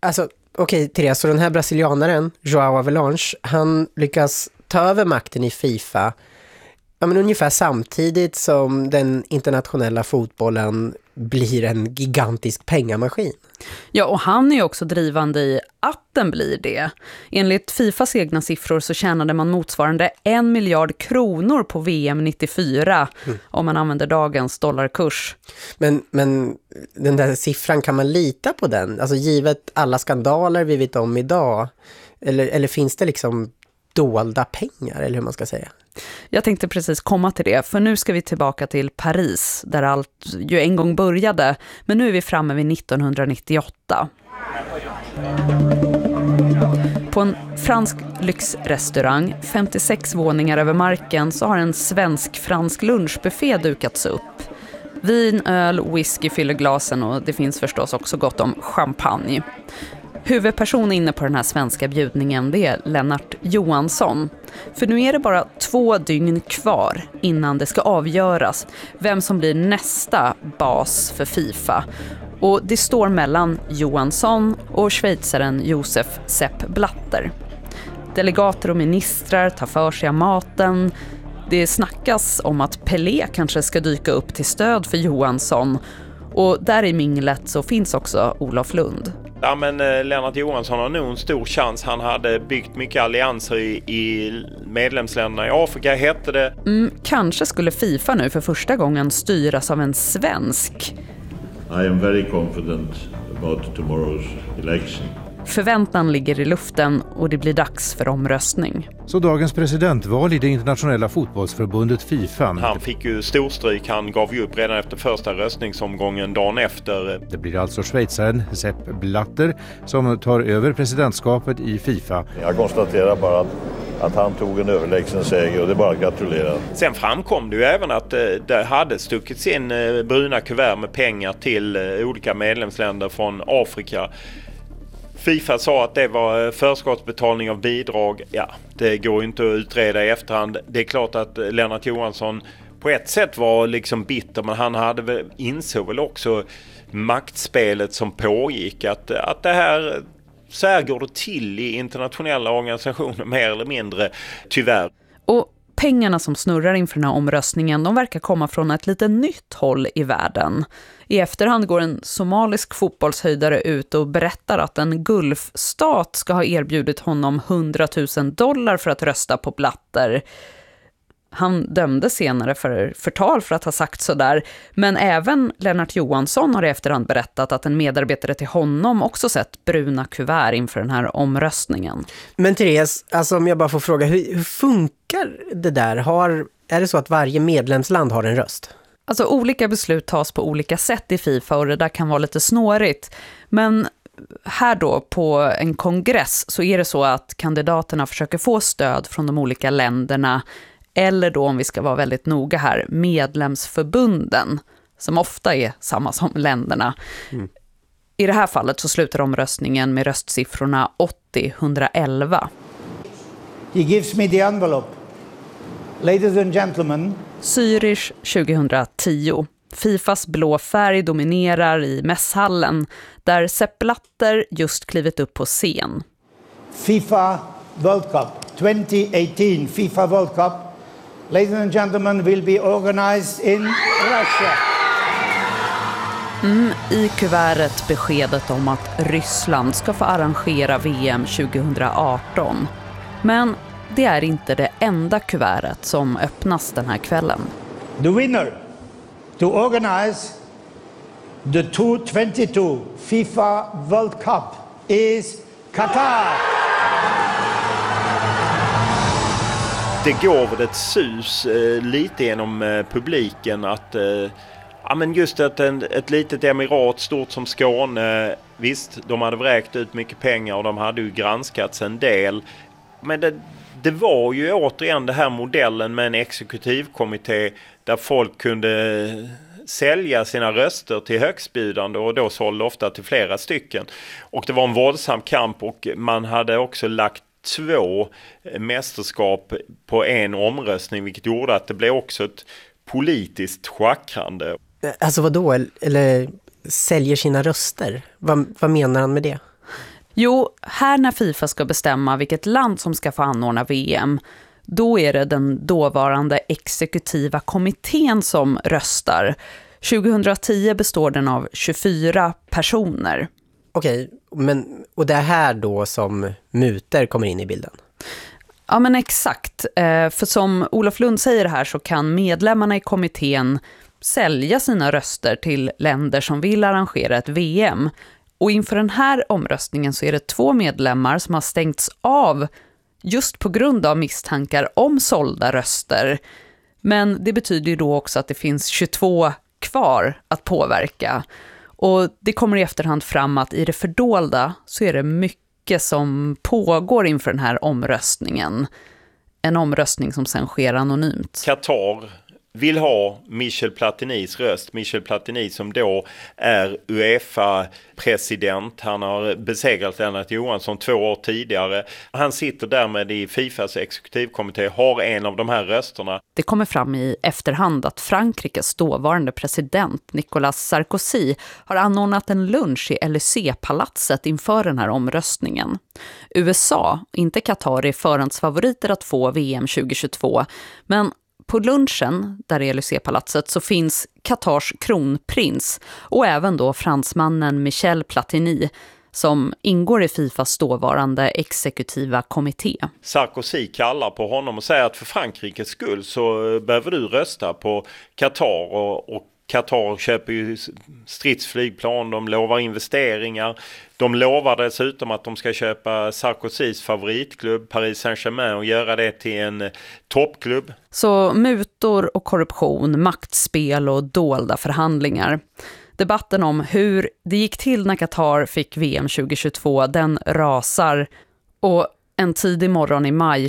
alltså okej, Therese, så den här brasilianaren, João Avalanche, han lyckas ta över makten i FIFA men ungefär samtidigt som den internationella fotbollen blir en gigantisk pengamaskin. Ja, och han är ju också drivande i att den blir det. Enligt FIFAs egna siffror så tjänade man motsvarande 1 miljard kronor på VM 94 om man använder dagens dollarkurs. Men den där siffran, kan man lita på den? Alltså givet alla skandaler vi vet om idag, eller finns det liksom dolda pengar, eller hur man ska säga? Jag tänkte precis komma till det, för nu ska vi tillbaka till Paris, där allt ju en gång började, men nu är vi framme vid 1998. På en fransk lyxrestaurang, 56 våningar över marken, så har en svensk-fransk lunchbuffé dukats upp. Vin, öl, whisky fyller glasen och det finns förstås också gott om champagne. Huvudperson inne på den här svenska bjudningen, det är Lennart Johansson. För nu är det bara 2 dygn kvar innan det ska avgöras vem som blir nästa bas för FIFA. Och det står mellan Johansson och schweizaren Josef Sepp Blatter. Delegater och ministrar tar för sig av maten. Det snackas om att Pelé kanske ska dyka upp till stöd för Johansson. Och där i minglet så finns också Olof Lund. Ja, men Lennart Johansson har nog en stor chans. Han hade byggt mycket allianser i medlemsländerna i Afrika, hette det. Kanske skulle FIFA nu för första gången styras av en svensk. I am very confident about tomorrow's election. Förväntan ligger i luften och det blir dags för omröstning. Så dagens presidentval i det internationella fotbollsförbundet FIFA. Han fick ju storstryk, han gav ju upp redan efter första röstningsomgången dagen efter. Det blir alltså schweizaren Sepp Blatter som tar över presidentskapet i FIFA. Jag konstaterar bara att han tog en överlägsen seger och det är bara att gratulera. Sen framkom det ju även att det hade stuckits in bruna kuvert med pengar till olika medlemsländer från Afrika. FIFA sa att det var förskottsbetalning av bidrag. Ja, det går inte att utreda i efterhand. Det är klart att Lennart Johansson på ett sätt var liksom bitter, men han insåg väl också maktspelet som pågick. Att det här, så här går det till i internationella organisationer mer eller mindre, tyvärr. Och pengarna som snurrar inför den här omröstningen, de verkar komma från ett lite nytt håll i världen. I efterhand går en somalisk fotbollshöjdare ut och berättar att en Gulfstat ska ha erbjudit honom $100,000 för att rösta på Blatter. Han dömdes senare för förtal för att ha sagt sådär, men även Lennart Johansson har i efterhand berättat att en medarbetare till honom också sett bruna kuvert inför den här omröstningen. Men Therese, alltså om jag bara får fråga, hur funkar det där? Är det så att varje medlemsland har en röst? Alltså olika beslut tas på olika sätt i FIFA och det där kan vara lite snårigt. Men här då på en kongress så är det så att kandidaterna försöker få stöd från de olika länderna, eller då, om vi ska vara väldigt noga här, medlemsförbunden, som ofta är samma som länderna. I det här fallet så slutar omröstningen med röstsiffrorna 80-111. He gives me the envelope. Ladies and gentlemen. Zürich 2010. FIFAs blå färg dominerar i mässhallen, där Sepp Blatter just klivit upp på scen. FIFA World Cup 2018, FIFA World Cup, ladies and gentlemen, will be organized in Russia. I kuvertet beskedet om att Ryssland ska få arrangera VM 2018. Men det är inte det enda kuvertet som öppnas den här kvällen. The winner to organize the 2022 FIFA World Cup is Qatar. Det går väl ett sus lite genom publiken att men just att ett litet emirat stort som Skåne, visst, de hade vräkt ut mycket pengar och de hade ju granskats en del. Men det var ju återigen det här modellen med en exekutivkommitté där folk kunde sälja sina röster till högstbjudande och då sålde ofta till flera stycken. Och det var en våldsam kamp och man hade också lagt 2 mästerskap på en omröstning, vilket gjorde att det blev också ett politiskt schackrande. Alltså vad då? Eller säljer sina röster? Vad menar han med det? Jo, här när FIFA ska bestämma vilket land som ska få anordna VM, då är det den dåvarande exekutiva kommittén som röstar. 2010 består den av 24 personer. Okej, men och det är här då som mutor kommer in i bilden? Ja, men exakt. För som Olof Lund säger här så kan medlemmarna i kommittén sälja sina röster till länder som vill arrangera ett VM. Och inför den här omröstningen så är det 2 medlemmar som har stängts av just på grund av misstankar om sålda röster. Men det betyder ju då också att det finns 22 kvar att påverka. Och det kommer i efterhand fram att i det fördolda så är det mycket som pågår inför den här omröstningen. En omröstning som sen sker anonymt. Qatar vill ha Michel Platinis röst. Michel Platini som då är UEFA-president. Han har besegrat Lennart Johansson 2 år tidigare. Han sitter därmed i FIFAs exekutivkommitté, har en av de här rösterna. Det kommer fram i efterhand att Frankrikes dåvarande president Nicolas Sarkozy har anordnat en lunch i Élysée-palatset inför den här omröstningen. USA, inte Qatar, är förhandsfavoriter att få VM 2022, men på lunchen där i Élysée-palatset så finns Qatars kronprins och även då fransmannen Michel Platini som ingår i FIFAs dåvarande exekutiva kommitté. Sarkozy kallar på honom och säger att för Frankrikes skull så behöver du rösta på Qatar och Qatar köper ju stridsflygplan, de lovar investeringar. De lovar dessutom att de ska köpa Sarkozys favoritklubb Paris Saint-Germain och göra det till en toppklubb. Så mutor och korruption, maktspel och dolda förhandlingar. Debatten om hur det gick till när Qatar fick VM 2022, den rasar. Och en tidig morgon i maj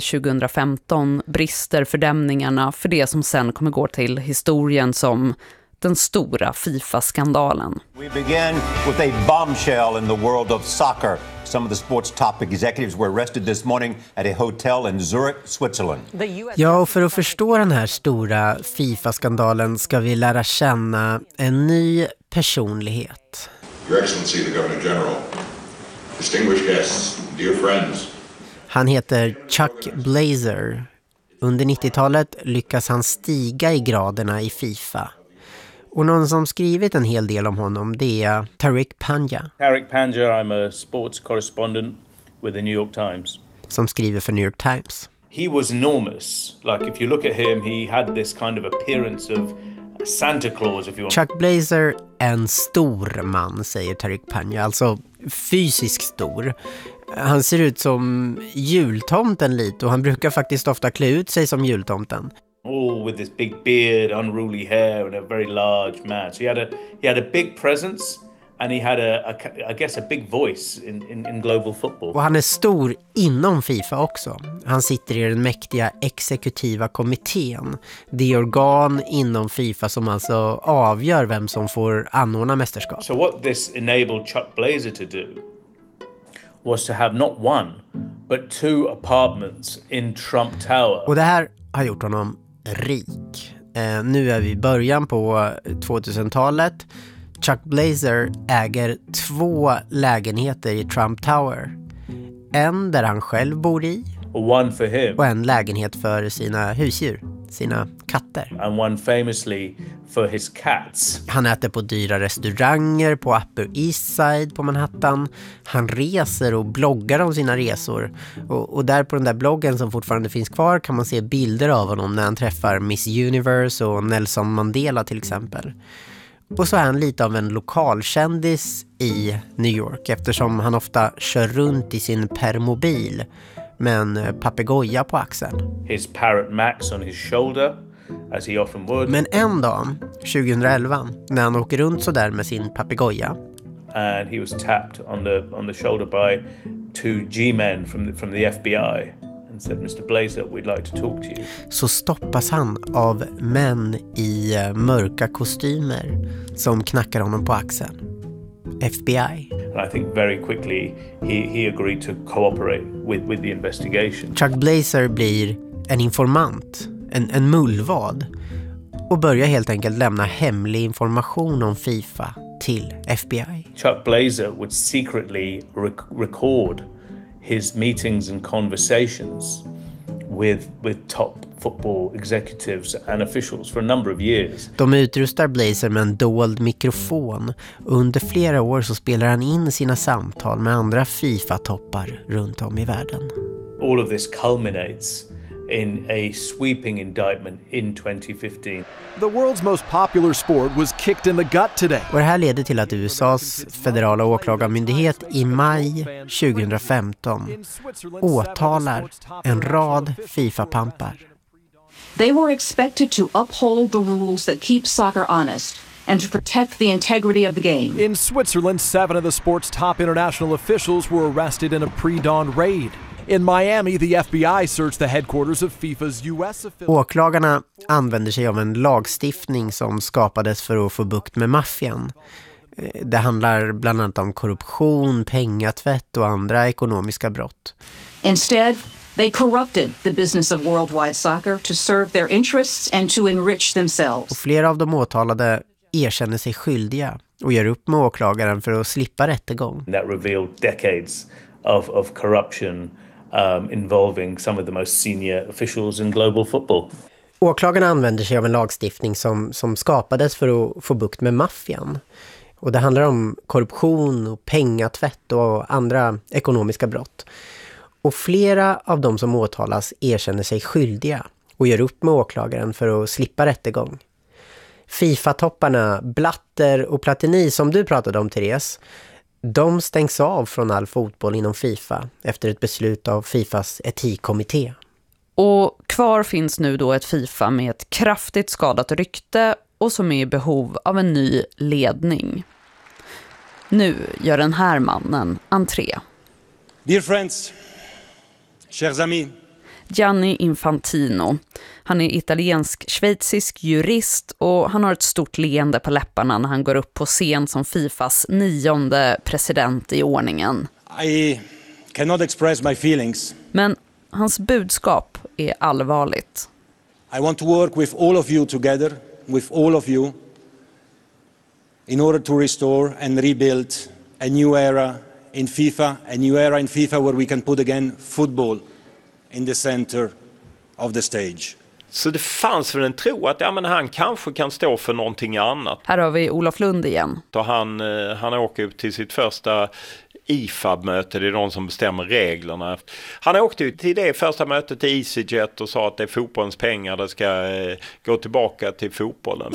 2015 brister fördämningarna för det som sen kommer gå till historien som den stora FIFA-skandalen. We begin with a bombshell in the world of soccer. Some of the sport's top executives were arrested this morning at a hotel in Zurich, Switzerland. Ja, och för att förstå den här stora FIFA-skandalen ska vi lära känna en ny personlighet. Your Excellency, the Governor General, distinguished guests, dear friends. Han heter Chuck Blazer. Under 90-talet lyckas han stiga i graderna i FIFA. Och någon som skrivit en hel del om honom, det är Tariq Panja. Tariq Panja, I'm a sports correspondent with the New York Times. Som skriver för New York Times. He was enormous. Like if you look at him, he had this kind of appearance of Santa Claus, if you want. Chuck Blazer är en stor man, säger Tariq Panja. Alltså fysiskt stor. Han ser ut som jultomten lite och han brukar faktiskt ofta klä ut sig som jultomten. Oh, with this big beard, unruly hair, and a very large man. So he had a big presence, and he had I guess a big voice in global football. Och han är stor inom FIFA också. Han sitter i den mäktiga exekutiva kommittén. Det organ inom FIFA som alltså avgör vem som får anordna mästerskap. So what this enabled Chuck Blazer to do was to have not one, but 2 apartments in Trump Tower. Och det här har gjort honom rik. Nu är vi i början på 2000-talet. Chuck Blazer äger 2 lägenheter i Trump Tower. En där han själv bor i. One for him. Och en lägenhet för sina husdjur, sina katter. And one famously for his cats. Han äter på dyra restauranger på Upper East Side på Manhattan. Han reser och bloggar om sina resor. Och där på den där bloggen som fortfarande finns kvar kan man se bilder av honom när han träffar Miss Universe och Nelson Mandela till exempel. Och så är han lite av en lokalkändis i New York eftersom han ofta kör runt i sin permobil med en papegoja på axeln. His parrot Max on his shoulder, as he often would. Men en dag, 2011, när han åker runt så där med sin papegoja. And he was tapped on the shoulder by 2 G-men from the FBI and said, Mr. Blazer, we'd like to talk to you. Så stoppas han av män i mörka kostymer som knackar honom på axeln. FBI. And I think very quickly he agreed to cooperate with the investigation. Chuck Blazer blir en informant, en mullvad och börjar helt enkelt lämna hemlig information om FIFA till FBI. Chuck Blazer would secretly record his meetings and conversations with top football executives and officials for a number of years. De utrustar Blazer med en dold mikrofon. Under flera år så spelar han in sina samtal med andra FIFA-toppar runt om i världen. All of this culminates in a sweeping indictment in 2015. The world's most popular sport was kicked in the gut today. Och det här leder till att USAs federala åklagarmyndighet i maj 2015 åtalar en rad FIFA-pampar. They were expected to uphold the rules that keep soccer honest and to protect the integrity of the game. In Switzerland, 7 of the sport's top international officials were arrested in a pre-dawn raid. In Miami, the FBI searched the headquarters of FIFA's US affiliate. Åklagarna använder sig av en lagstiftning som skapades för att få bukt med maffian. Det handlar bland annat om korruption, pengatvätt och andra ekonomiska brott. Instead, they corrupted the business of worldwide soccer to serve their interests and to enrich themselves. Och flera av de åtalade erkänner sig skyldiga och gör upp med åklagaren för att slippa rättegång. That revealed decades of corruption involving some of the most senior officials in global football. Åklagarna använder sig av en lagstiftning som skapades för att få bukt med maffian. Och det handlar om korruption och pengatvätt och andra ekonomiska brott. Och flera av de som åtalas erkänner sig skyldiga och gör upp med åklagaren för att slippa rättegång. FIFA-topparna Blatter och Platini som du pratade om, Therese, de stängs av från all fotboll inom FIFA efter ett beslut av FIFAs etikkommitté. Och kvar finns nu då ett FIFA med ett kraftigt skadat rykte och som är i behov av en ny ledning. Nu gör den här mannen entré. Dear friends, chers amis. Gianni Infantino. Han är italiensk-schweizisk jurist och han har ett stort leende på läpparna när han går upp på scen som FIFAs 9:e president i ordningen. I cannot express my feelings. Men hans budskap är allvarligt. I want to work with all of you together, with all of you, in order to restore and rebuild a new era in FIFA where we can put again football in the center of the stage. Så det fanns väl en tro att han kanske kan stå för någonting annat. Här har vi Olof Lund igen. Då han åker ut till sitt första IFAB-möte, det är de som bestämmer reglerna. Han åkte ut till det första mötet till EasyJet och sa att det är fotbollens pengar, det ska gå tillbaka till fotbollen.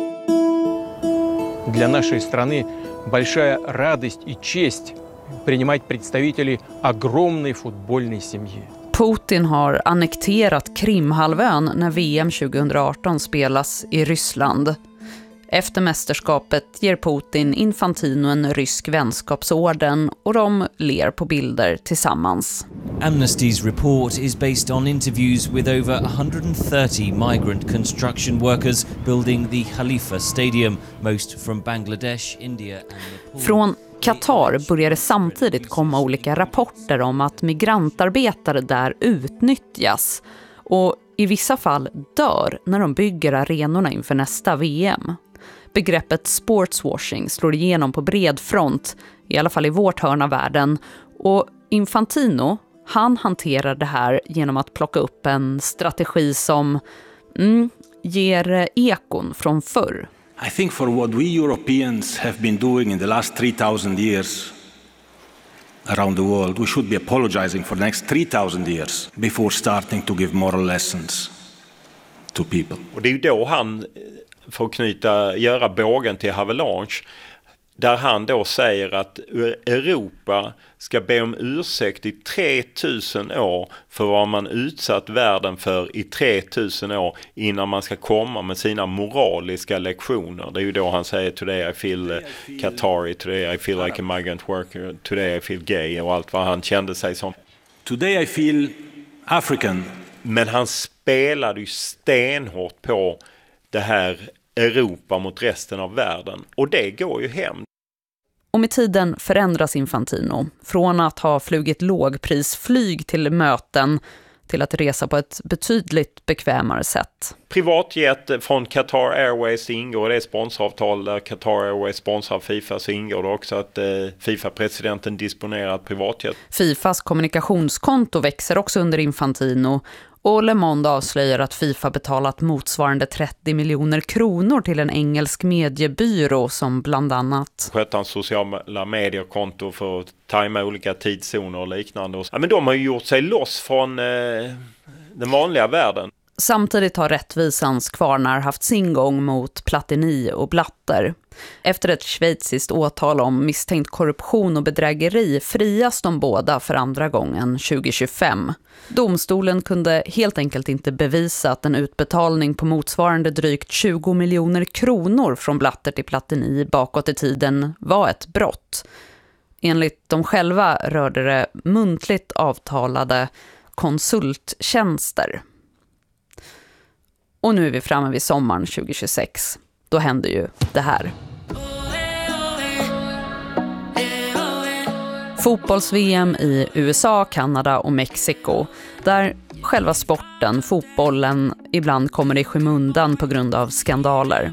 Для нашей страны большая радость и честь принимать представителей огромной футбольной семьи. Putin har annekterat Krimhalvön när VM 2018 spelas i Ryssland. Efter mästerskapet ger Putin Infantino en rysk vänskapsorden och de ler på bilder tillsammans. Amnesty's report is based on interviews with over 130 migrant construction workers building the Khalifa Stadium, most from Bangladesh, India and Nepal. Från Qatar började samtidigt komma olika rapporter om att migrantarbetare där utnyttjas och i vissa fall dör när de bygger arenorna inför nästa VM. Begreppet sportswashing slår igenom på bred front, i alla fall i vårt hörn av världen, och Infantino, han hanterar det här genom att plocka upp en strategi som ger ekon från förr. I think for what we Europeans have been doing in the last 3000 years around the world, we should be apologizing for the next 3000 years before starting to give moral lessons to people. Och det är ju då han får göra bågen till Havelange, där han då säger att Europa ska be om ursäkt i 3000 år för vad man utsatt världen för i 3000 år innan man ska komma med sina moraliska lektioner. Det är ju då han säger today I feel Qatari, today I feel like a migrant worker, today I feel gay och allt vad han kände sig som. Today I feel African. Men han spelade ju stenhårt på det här Europa mot resten av världen. Och det går ju hem. Och med tiden förändras Infantino från att ha flugit lågprisflyg till möten till att resa på ett betydligt bekvämare sätt. privatjet från Qatar Airways ingår, det är sponsoravtal där Qatar Airways sponsrar FIFA, så ingår det också att FIFA-presidenten disponerar ett privatjet. Fifas kommunikationskonto växer också under Infantino och Le Monde avslöjar att FIFA betalat motsvarande 30 miljoner kronor till en engelsk mediebyrå som bland annat sköter hans sociala mediekonto för att tajma olika tidszoner och liknande. Ja, men de har ju gjort sig loss från den vanliga världen. Samtidigt har rättvisans kvarnar haft sin gång mot Platini och Blatter. Efter ett schweiziskt åtal om misstänkt korruption och bedrägeri frias de båda för andra gången 2025. Domstolen kunde helt enkelt inte bevisa att en utbetalning på motsvarande drygt 20 miljoner kronor från Blatter till Platini bakåt i tiden var ett brott. Enligt de själva rörde det muntligt avtalade konsulttjänster. Och nu är vi framme vid sommaren 2026. Då händer ju det här. Fotbolls-VM i USA, Kanada och Mexiko. Där själva sporten, fotbollen, ibland kommer i skymundan på grund av skandaler.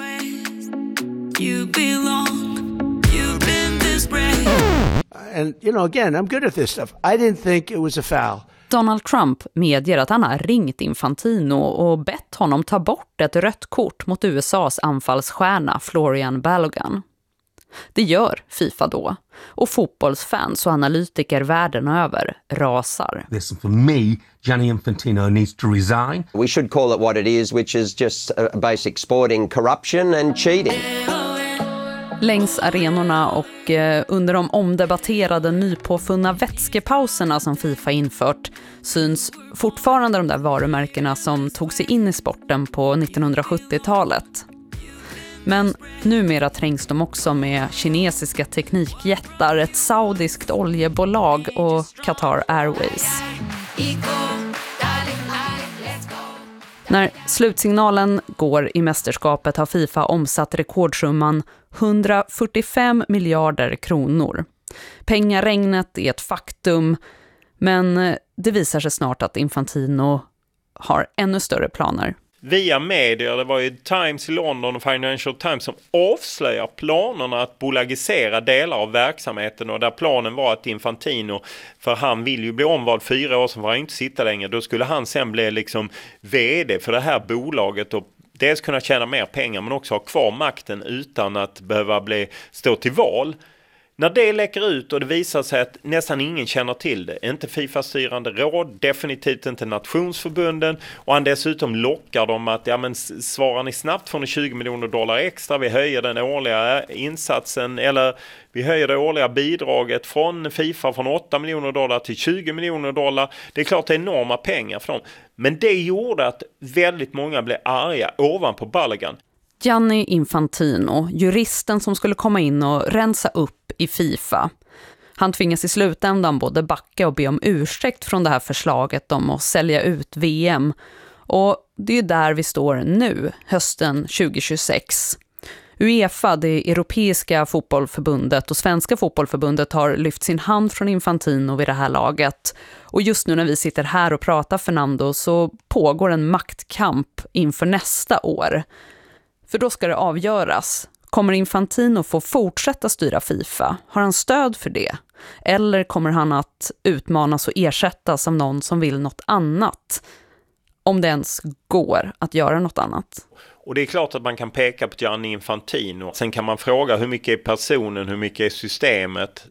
And, you know, again, I'm good at this stuff. I didn't think it was a foul. Donald Trump medger att han har ringt Infantino och bett honom ta bort ett rött kort mot USAs anfallsstjärna Florian Balogun. Det gör FIFA då, och fotbollsfans och analytiker världen över rasar. Listen, for me, Gianni Infantino needs to resign. We should call it what it is, which is just basic sporting corruption and cheating. Längs arenorna och under de omdebatterade nypåfunna vätskepauserna som FIFA infört syns fortfarande de där varumärkena som tog sig in i sporten på 1970-talet. Men numera trängs de också med kinesiska teknikjättar, ett saudiskt oljebolag och Qatar Airways. När slutsignalen går i mästerskapet har FIFA omsatt rekordsumman 145 miljarder kronor. Pengaregnet är ett faktum, men det visar sig snart att Infantino har ännu större planer. Via medier, det var ju Times i London och Financial Times som avslöjar planerna att bolagisera delar av verksamheten, och där planen var att Infantino, för han vill ju bli omvald 4 år, som var inte sitta längre, då skulle han sen bli liksom vd för det här bolaget och dels kunna tjäna mer pengar men också ha kvar makten utan att behöva stå till val. När det läcker ut och det visar sig att nästan ingen känner till det, inte FIFA-styrande råd, definitivt inte nationsförbunden, och han dessutom lockar dem att svarar ni snabbt får ni 20 miljoner dollar extra, vi höjer den årliga insatsen, eller vi höjer det årliga bidraget från FIFA från 8 miljoner dollar till 20 miljoner dollar. Det är klart det är enorma pengar för dem. Men det gjorde att väldigt många blev arga ovanpå Balogun. Gianni Infantino, juristen som skulle komma in och rensa upp i FIFA. Han tvingas i slutändan både backa och be om ursäkt från det här förslaget om att sälja ut VM. Och det är ju där vi står nu, hösten 2026. UEFA, det europeiska fotbollförbundet och svenska fotbollförbundet har lyft sin hand från Infantino vid det här laget. Och just nu när vi sitter här och pratar, Fernando, så pågår en maktkamp inför nästa år. För då ska det avgöras. Kommer Infantino få fortsätta styra FIFA? Har han stöd för det? Eller kommer han att utmanas och ersättas av någon som vill något annat? Om det ens går att göra något annat. Och det är klart att man kan peka på Gianni Infantino. Sen kan man fråga hur mycket är personen, hur mycket är systemet?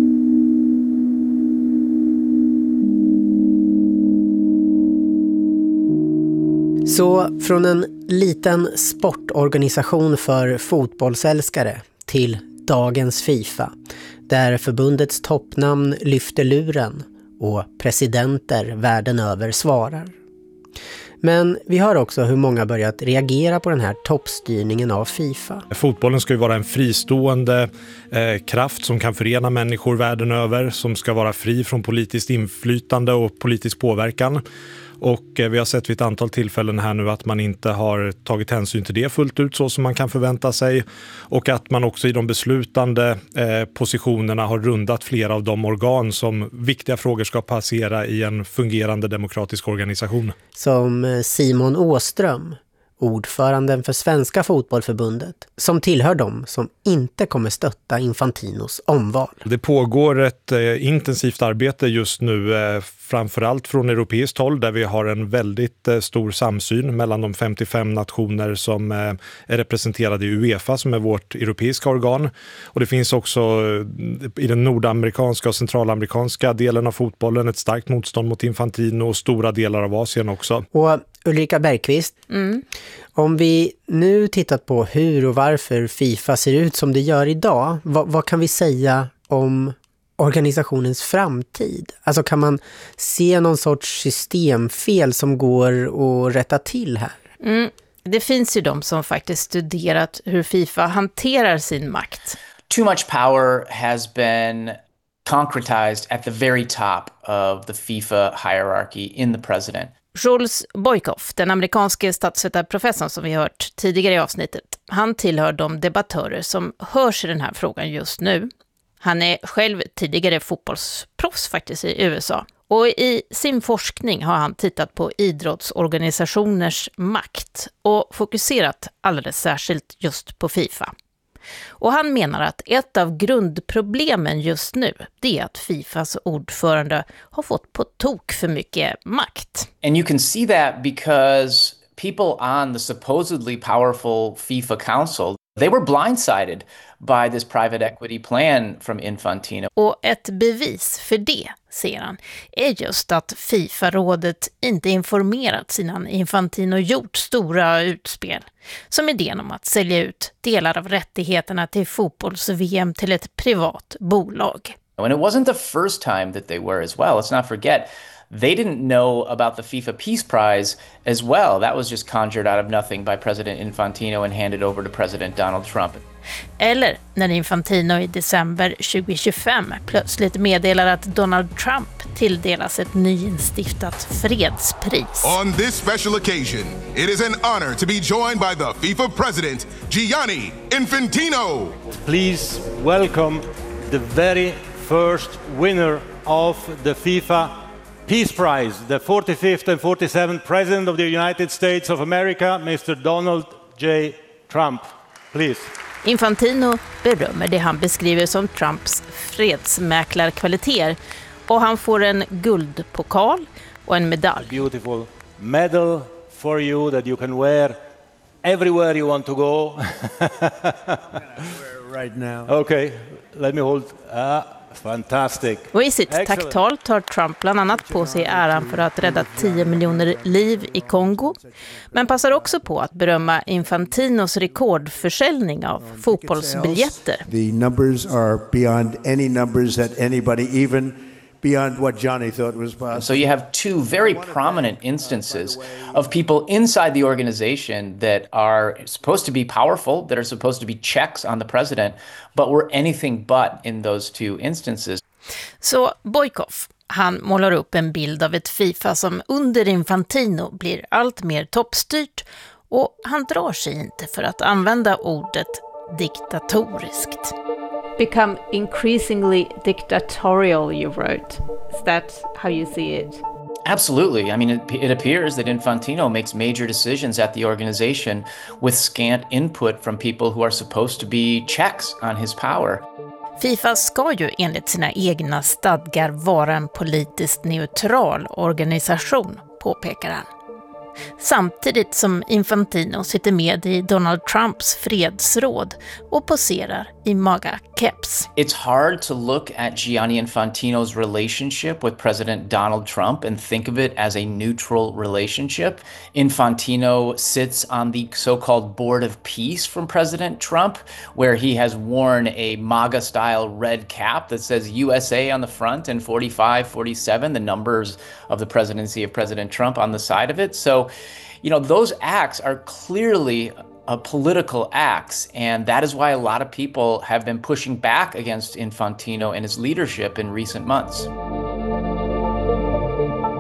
Så från en liten sportorganisation för fotbollsälskare till dagens FIFA, där förbundets toppnamn lyfter luren och presidenter världen över svarar. Men vi hör också hur många börjat reagera på den här toppstyrningen av FIFA. Fotbollen ska ju vara en fristående kraft som kan förena människor världen över, som ska vara fri från politiskt inflytande och politisk påverkan. Och vi har sett vid ett antal tillfällen här nu att man inte har tagit hänsyn till det fullt ut så som man kan förvänta sig. Och att man också i de beslutande positionerna har rundat flera av de organ som viktiga frågor ska passera i en fungerande demokratisk organisation. Som Simon Åström, ordföranden för Svenska fotbollförbundet, som tillhör dem som inte kommer stötta Infantinos omval. Det pågår ett intensivt arbete just nu, framförallt från europeiskt håll, där vi har en väldigt stor samsyn mellan de 55 nationer som är representerade i UEFA, som är vårt europeiska organ. Och det finns också i den nordamerikanska och centralamerikanska delen av fotbollen ett starkt motstånd mot Infantino och stora delar av Asien också. Och Ulrika Bergqvist, om vi nu tittat på hur och varför FIFA ser ut som det gör idag, vad kan vi säga om organisationens framtid? Alltså kan man se någon sorts systemfel som går att rätta till här? Det finns ju de som faktiskt studerat hur FIFA hanterar sin makt. Too much power has been concretized at the very top of the FIFA hierarchy in the president. Jules Boykoff, den amerikanske statsvetarprofessorn som vi hört tidigare i avsnittet, han tillhör de debattörer som hörs i den här frågan just nu. Han är själv tidigare fotbollsproffs faktiskt i USA. Och i sin forskning har han tittat på idrottsorganisationers makt och fokuserat alldeles särskilt just på FIFA. Och han menar att ett av grundproblemen just nu, det är att FIFAs ordförande har fått på tok för mycket makt. And you can see that because people on the supposedly powerful FIFA council, they were blindsided by this private equity plan from Infantino. Och ett bevis för det, säger han, är just att FIFA-rådet inte informerat innan Infantino gjort stora utspel. Som idén om att sälja ut delar av rättigheterna till fotbolls-VM till ett privat bolag. And it wasn't the first time that they were as well. Let's not forget, they didn't know about the FIFA Peace Prize as well. That was just conjured out of nothing by President Infantino and handed over to President Donald Trump. Eller när Infantino i december 2025 plötsligt meddelar att Donald Trump tilldelas ett nyinstiftat fredspris. On this special occasion, it is an honor to be joined by the FIFA president, Gianni Infantino. Please welcome the very first winner of the FIFA Peace Prize, the 45th and 47th President of the United States of America, Mr. Donald J. Trump. Please. Infantino berömmer det han beskriver som Trumps fredsmäklarkvaliteter och han får en guldpokal och en medalj. Beautiful medal for you that you can wear everywhere you want to go. Right now. Okay, let me hold. Fantastic. Och i sitt tacktal tar Trump bland annat på sig äran för att rädda 10 miljoner liv i Kongo, men passar också på att berömma Infantinos rekordförsäljning av fotbollsbiljetter. The numbers are beyond any numbers that anybody, even beyond what Johnny thought was possible. So you have two very prominent instances of people inside the organization that are supposed to be powerful, that are supposed to be checks on the president, but were anything but in those two instances. Så Boykoff, han målar upp en bild av ett FIFA som under Infantino blir allt mer toppstyrt och han drar sig inte för att använda ordet diktatoriskt. Become increasingly dictatorial, you wrote. Is that how you see it? Absolutely. I mean, it appears that Infantino makes major decisions at the organization with scant input from people who are supposed to be checks on his power. FIFA ska ju enligt sina egna stadgar vara en politiskt neutral organisation, påpekar han. Samtidigt som Infantino sitter med i Donald Trumps fredsråd och poserar i MAGA-keps. It's hard to look at Gianni Infantino's relationship with President Donald Trump and think of it as a neutral relationship. Infantino sits on the so-called Board of Peace from President Trump, where he has worn a MAGA-style red cap that says USA on the front and 45, 47, the numbers of the presidency of President Trump on the side of it. So, you know, those acts are clearly political acts, and that is why a lot of people have been pushing back against Infantino and his leadership in recent months.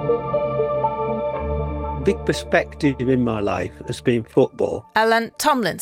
Big perspective in my life has been football. Alan Tomlinson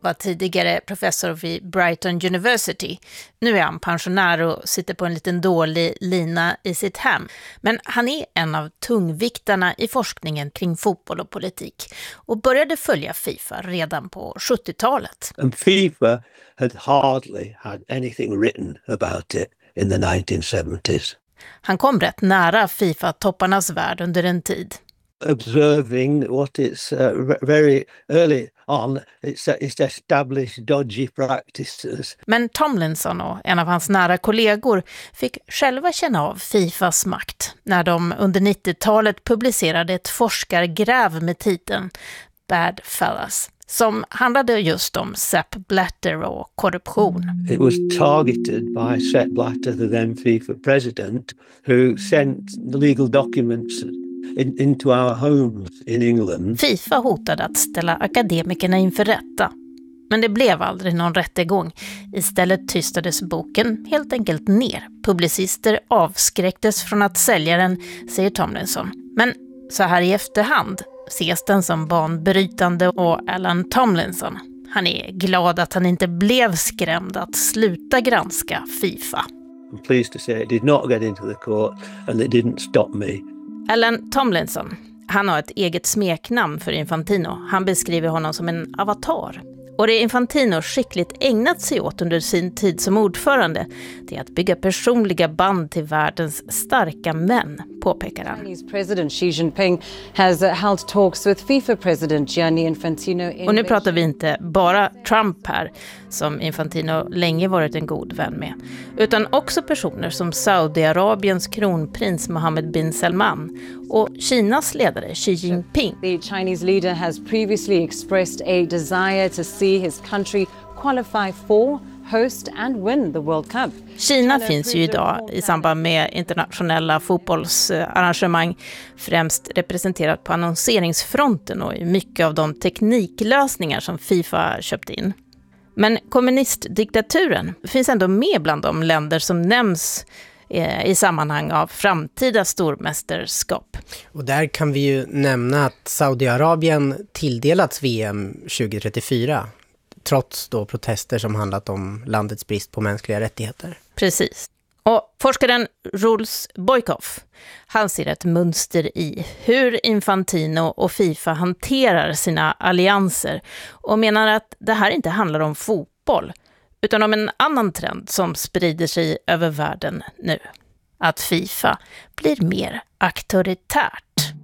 var tidigare professor vid Brighton University. Nu är han pensionär och sitter på en liten dålig lina i sitt hem. Men han är en av tungviktarna i forskningen kring fotboll och politik och började följa FIFA redan på 70-talet. And FIFA had hardly had anything written about it in the 1970s. Han kom rätt nära FIFA-topparnas värld under en tid. Observing what it's very early on, it's established dodgy practices. Men Tomlinson och en av hans nära kollegor fick själva känna av FIFAs makt när de under 90-talet publicerade ett forskargräv med titeln Bad Fellas, som handlade just om Sepp Blatter och korruption. It was targeted by Sepp Blatter, the then FIFA president, who sent legal documents into our homes in England. FIFA hotade att ställa akademikerna inför rätta. Men det blev aldrig någon rättegång. Istället tystades boken helt enkelt ner. Publicister avskräcktes från att sälja den, säger Tomlinson. Men så här i efterhand ses den som banbrytande och Alan Tomlinson. Han är glad att han inte blev skrämd att sluta granska FIFA. I'm pleased to say it did not get into the court and it didn't stop me. Alan Tomlinson, han har ett eget smeknamn för Infantino. Han beskriver honom som en avatar. Och det Infantino skickligt ägnat sig åt under sin tid som ordförande, det är att bygga personliga band till världens starka män, påpekar han. Chinese President Xi Jinping has held talks with FIFA President Gianni Infantino. Och nu pratar vi inte bara Trump här, som Infantino länge varit en god vän med, utan också personer som Saudiarabiens kronprins Mohammed bin Salman och Kinas ledare Xi Jinping. The Chinese leader has previously expressed a desire to see his country qualify for, host and win the World Cup. Kina finns ju idag i samband med internationella fotbollsarrangemang främst representerat på annonseringsfronten och i mycket av de tekniklösningar som FIFA köpt in. Men kommunistdiktaturen finns ändå med bland de länder som nämns i sammanhang av framtida stormästerskap. Och där kan vi ju nämna att Saudiarabien tilldelats VM 2034 trots då protester som handlat om landets brist på mänskliga rättigheter. Precis. Och forskaren Jules Boykoff, han ser ett mönster i hur Infantino och FIFA hanterar sina allianser och menar att det här inte handlar om fotboll utan om en annan trend som sprider sig över världen nu. Att FIFA blir mer auktoritärt.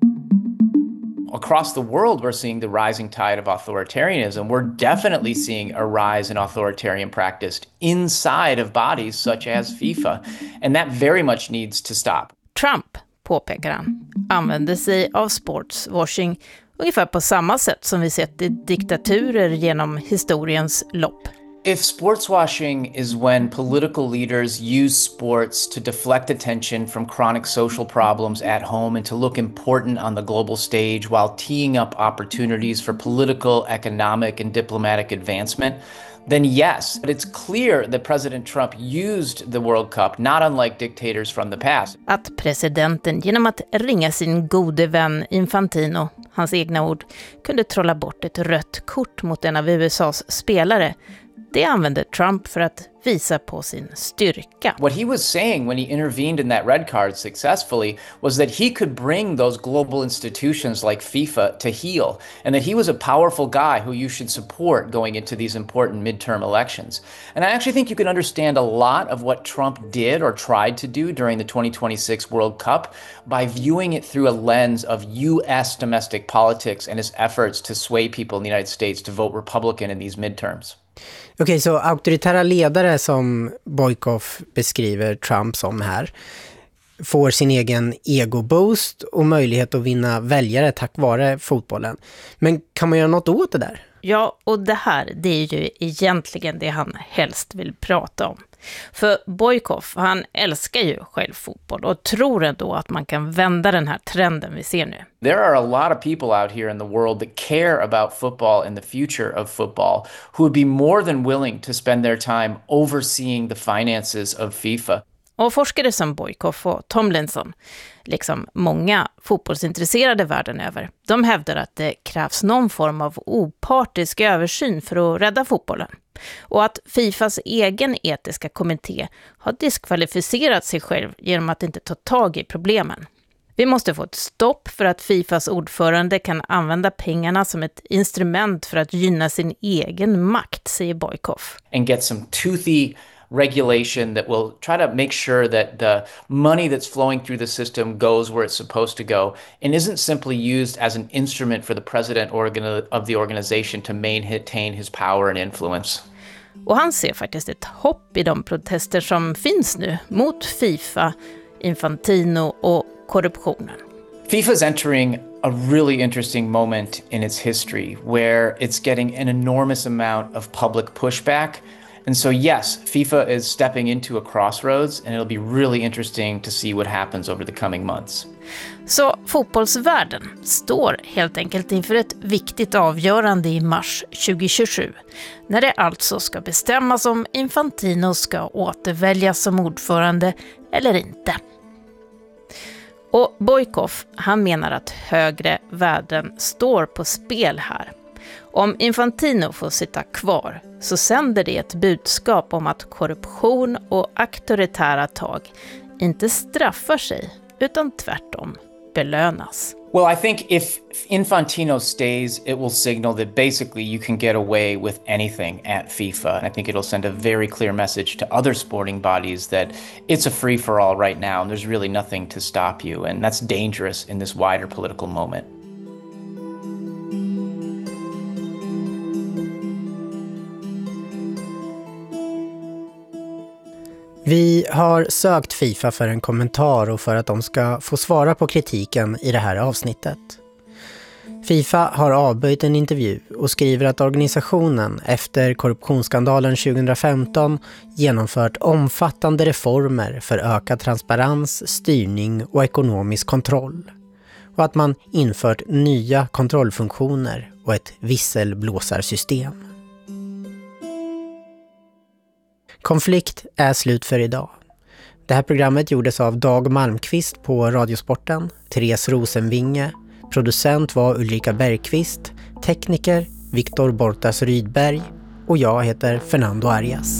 Across the world, we're seeing the rising tide of authoritarianism. We're definitely seeing a rise in authoritarian practice inside of bodies such as FIFA. And that very much needs to stop. Trump, påpekar han, använder sig av sportswashing ungefär på samma sätt som vi sett i diktaturer genom historiens lopp. If sportswashing is when political leaders use sports to deflect attention from chronic social problems at home and to look important on the global stage while teeing up opportunities for political, economic, and diplomatic advancement, then yes, but it's clear that President Trump used the World Cup, not unlike dictators from the past. Att presidenten genom att ringa sin gode vän Infantino, hans egna ord, kunde trolla bort ett rött kort mot en av USAs spelare, det använde Trump för att visa på sin styrka. What he was saying when he intervened in that red card successfully was that he could bring those global institutions like FIFA to heel, and that he was a powerful guy who you should support going into these important midterm elections. And I actually think you can understand a lot of what Trump did or tried to do during the 2026 World Cup by viewing it through a lens of US domestic politics and his efforts to sway people in the United States to vote Republican in these midterms. Okej, så auktoritära ledare som Boykoff beskriver Trump som här får sin egen ego-boost och möjlighet att vinna väljare tack vare fotbollen. Men kan man göra något åt det där? Ja, och det här, det är ju egentligen det han helst vill prata om. För Boykoff, han älskar ju själv fotboll och tror ändå att man kan vända den här trenden vi ser nu. There are a lot of people out here in the world that care about football and the future of football who would be more than willing to spend their time overseeing the finances of FIFA. Och forskare som Boykoff och Tomlinson, liksom många fotbollsintresserade världen över, de hävdar att det krävs någon form av opartisk översyn för att rädda fotbollen. Och att Fifas egen etiska kommitté har diskvalificerat sig själv genom att inte ta tag i problemen. Vi måste få ett stopp för att Fifas ordförande kan använda pengarna som ett instrument för att gynna sin egen makt, säger Boykoff. And get some toothy regulation that will try to make sure that the money that's flowing through the system goes where it's supposed to go and isn't simply used as an instrument for the president of the organization to maintain his power and influence. Och han ser faktiskt ett hopp i de protester som finns nu mot FIFA, Infantino och korruptionen. FIFA's entering a really interesting moment in its history where it's getting an enormous amount of public pushback. And so yes, FIFA is stepping into a crossroads and it'll be really interesting to see what happens over the coming months. Så fotbollsvärlden står helt enkelt inför ett viktigt avgörande i mars 2027, när det alltså ska bestämmas om Infantino ska återväljas som ordförande eller inte. Och Boykoff, han menar att högre värden står på spel här. Om Infantino får sitta kvar så sänder det ett budskap om att korruption och auktoritära tag inte straffar sig utan tvärtom belönas. Well, I think if Infantino stays, it will signal that basically you can get away with anything at FIFA. And I think it'll send a very clear message to other sporting bodies that it's a free-for-all right now and there's really nothing to stop you. And that's dangerous in this wider political moment. Vi har sökt FIFA för en kommentar och för att de ska få svara på kritiken i det här avsnittet. FIFA har avböjt en intervju och skriver att organisationen efter korruptionsskandalen 2015 genomfört omfattande reformer för ökad transparens, styrning och ekonomisk kontroll. Och att man infört nya kontrollfunktioner och ett visselblåsarsystem. Konflikt är slut för idag. Det här programmet gjordes av Dag Malmqvist på Radiosporten, Therese Rosenvinge, producent var Ulrika Bergqvist, tekniker Viktor Bortas Rydberg och jag heter Fernando Arias.